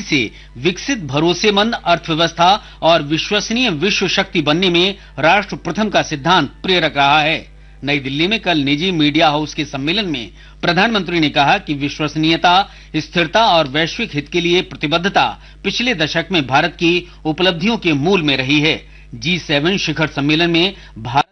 से विकसित, भरोसेमंद अर्थव्यवस्था और विश्वसनीय विश्व शक्ति बनने में राष्ट्र प्रथम का सिद्धांत प्रेरक रहा है। नई दिल्ली में कल निजी मीडिया हाउस के सम्मेलन में प्रधानमंत्री ने कहा कि विश्वसनीयता, स्थिरता और वैश्विक हित के लिए प्रतिबद्धता पिछले दशक में भारत की उपलब्धियों के मूल में रही है। G7 शिखर सम्मेलन में भारत